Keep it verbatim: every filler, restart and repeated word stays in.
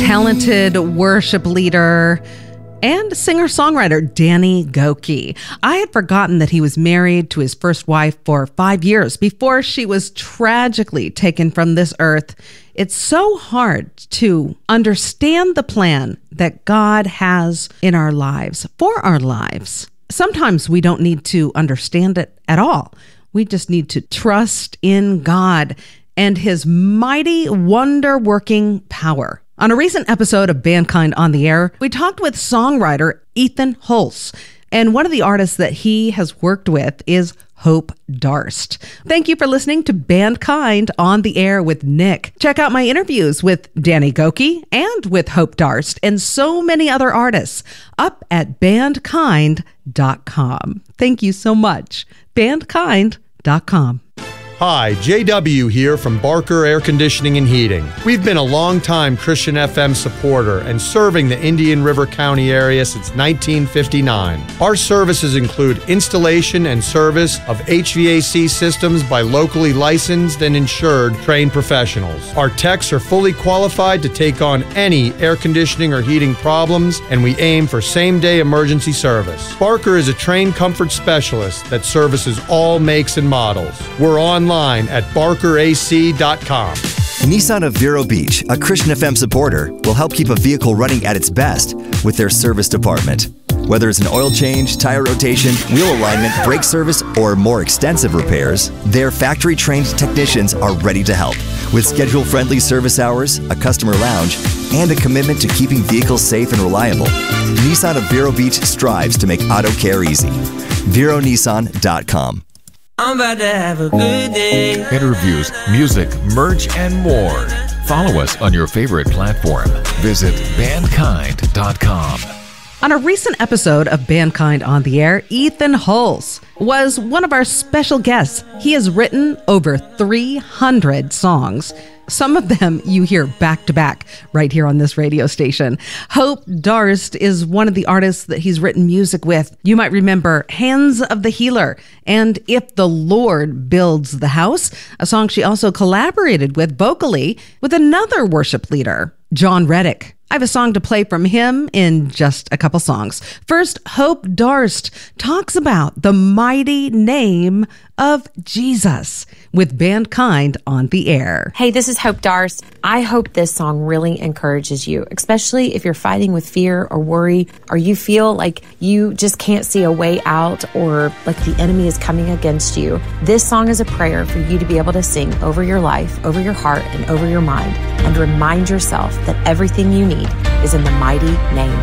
talented worship leader and singer-songwriter Danny Gokey. I had forgotten that he was married to his first wife for five years before she was tragically taken from this earth. It's so hard to understand the plan that God has in our lives, for our lives. Sometimes we don't need to understand it at all. We just need to trust in God and his mighty, wonder-working power. On a recent episode of Bandkind on the Air, we talked with songwriter Ethan Hulse, and one of the artists that he has worked with is Hope Darst. Thank you for listening to Bandkind on the Air with Nick. Check out my interviews with Danny Gokey and with Hope Darst and so many other artists up at bandkind dot com. Thank you so much. bandkind dot com. Hi, J W here from Barker Air Conditioning and Heating. We've been a long-time Christian F M supporter and serving the Indian River County area since nineteen fifty-nine. Our services include installation and service of H V A C systems by locally licensed and insured trained professionals. Our techs are fully qualified to take on any air conditioning or heating problems, and we aim for same-day emergency service. Barker is a trained comfort specialist that services all makes and models. We're on online at barker A C dot com. Nissan of Vero Beach, a Christian F M supporter, will help keep a vehicle running at its best with their service department. Whether it's an oil change, tire rotation, wheel alignment, brake service, or more extensive repairs, their factory-trained technicians are ready to help. With schedule-friendly service hours, a customer lounge, and a commitment to keeping vehicles safe and reliable, Nissan of Vero Beach strives to make auto care easy. Vero Nissan dot com. I'm about to have a good day. Interviews, music, merch, and more. Follow us on your favorite platform. Visit bandkind dot com. On a recent episode of Bandkind on the Air, Ethan Hulse was one of our special guests. He has written over three hundred songs. Some of them you hear back to back right here on this radio station. Hope Darst is one of the artists that he's written music with. You might remember Hands of the Healer and If the Lord Builds the House, a song she also collaborated with vocally with another worship leader, John Reddick. I have a song to play from him in just a couple songs. First, Hope Darst talks about the mighty name of Jesus with Bandkind on the Air. Hey, this is Hope Darst. I hope this song really encourages you, especially if you're fighting with fear or worry, or you feel like you just can't see a way out, or like the enemy is coming against you. This song is a prayer for you to be able to sing over your life, over your heart, and over your mind, and remind yourself that everything you need is in the mighty name